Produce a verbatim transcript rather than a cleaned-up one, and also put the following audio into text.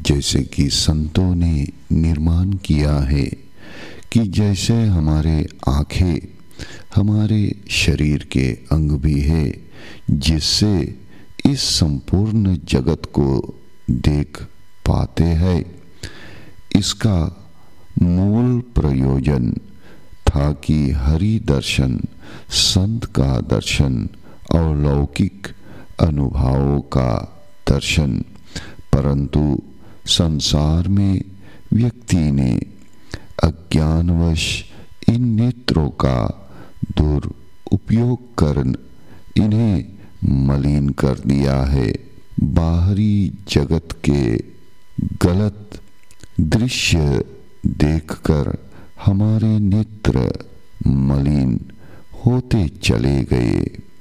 जैसे कि संतों ने निर्माण किया है कि जैसे हमारे आँखें हमारे शरीर के अंग भी है, जिससे इस संपूर्ण जगत को देख पाते हैं। इसका मूल प्रयोजन था कि हरि दर्शन, संत का दर्शन और लौकिक अनुभवों का दर्शन, परंतु संसार में व्यक्ति ने अज्ञानवश इन नेत्रों का दुरुपयोग कर इन्हें मलिन कर दिया है। बाहरी जगत के गलत दृश्य देखकर हमारे नेत्र मलिन होते चले गए।